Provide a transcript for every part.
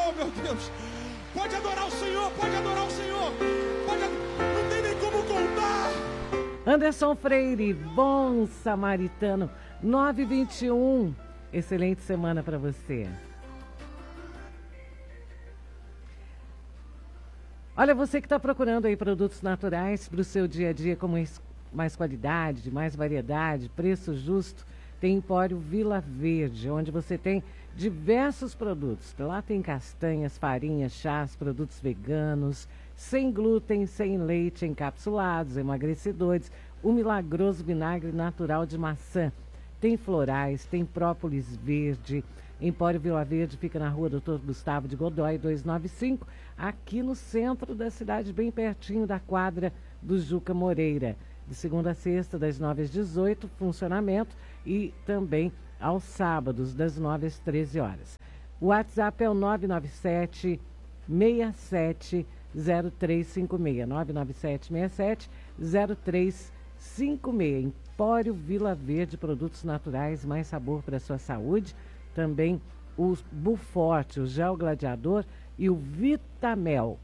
Oh, meu Deus. Pode adorar o Senhor, pode adorar o Senhor. Não tem nem como contar. Anderson Freire, bom samaritano, 9h21. Excelente semana para você. Olha, você que está procurando aí produtos naturais para o seu dia a dia com mais qualidade, mais variedade, preço justo, tem Empório Vila Verde, onde você tem diversos produtos. Lá tem castanhas, farinhas, chás, produtos veganos, sem glúten, sem leite, encapsulados, emagrecedores, o milagroso vinagre natural de maçã. Tem florais, tem própolis verde. Empório Vila Verde fica na rua Dr. Gustavo de Godoy, 295, aqui no centro da cidade, bem pertinho da quadra do Juca Moreira. De segunda a sexta, das 9 às 18, funcionamento, e também aos sábados, das 9 às 13 horas. O WhatsApp é o 997 67 0356, 997 67 0356. Empório Vila Verde, produtos naturais, mais sabor para a sua saúde. Também o Buforte, o Gel Gladiador e o Vitamel.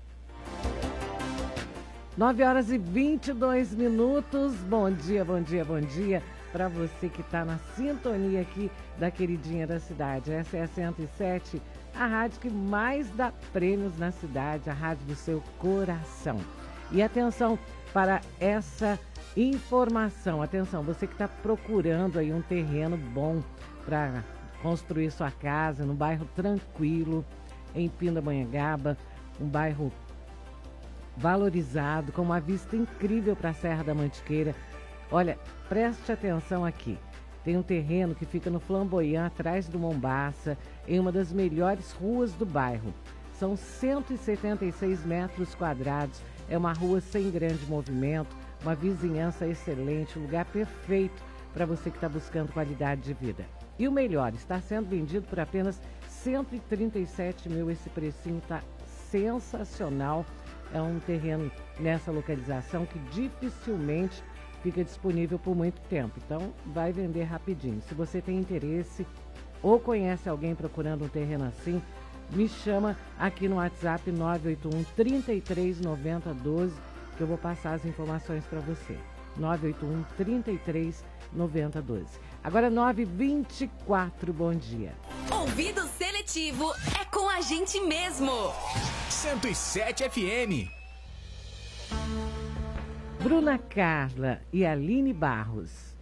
9h22. Bom dia, bom dia, bom dia para você que está na sintonia aqui da queridinha da cidade. Essa é a 107, a rádio que mais dá prêmios na cidade, a rádio do seu coração. E atenção para essa informação. Atenção, você que está procurando aí um terreno bom para construir sua casa no bairro tranquilo, em Pindamonhangaba, um bairro valorizado, com uma vista incrível para a Serra da Mantiqueira. Olha, preste atenção aqui. Tem um terreno que fica no Flamboyant, atrás do Mombaça, em uma das melhores ruas do bairro. São 176 metros quadrados, é uma rua sem grande movimento, uma vizinhança excelente, um lugar perfeito para você que está buscando qualidade de vida. E o melhor, está sendo vendido por apenas 137 mil. Esse precinho está sensacional. É um terreno nessa localização que dificilmente fica disponível por muito tempo. Então, vai vender rapidinho. Se você tem interesse ou conhece alguém procurando um terreno assim, me chama aqui no WhatsApp 981 33 90 12, que eu vou passar as informações para você. 981 33 90 12. Agora 9h24, bom dia. Ouvido seletivo é com a gente mesmo. 107 FM. Bruna Carla e Aline Barros.